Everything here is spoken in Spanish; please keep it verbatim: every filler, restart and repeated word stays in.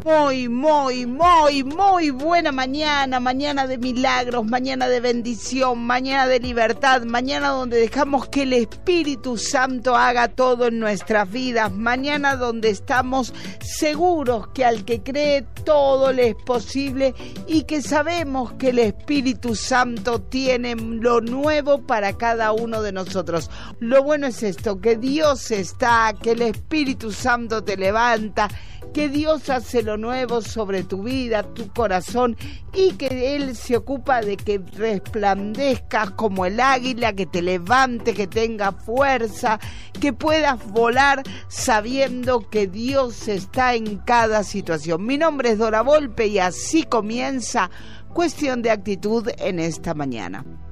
Muy, muy, muy, muy buena mañana, mañana de milagros, mañana de bendición, mañana de libertad, mañana donde dejamos que el Espíritu Santo haga todo en nuestras vidas, mañana donde estamos seguros que al que cree todo le es posible y que sabemos que el Espíritu Santo tiene lo nuevo para cada uno de nosotros. Lo bueno es esto, que Dios está, que el Espíritu Santo te levanta, que Dios hace lo nuevo sobre tu vida, tu corazón, y que Él se ocupa de que resplandezcas como el águila, que te levante, que tenga fuerza, que puedas volar sabiendo que Dios está en cada situación. Mi nombre es Dora Volpe y así comienza Cuestión de Actitud en esta mañana.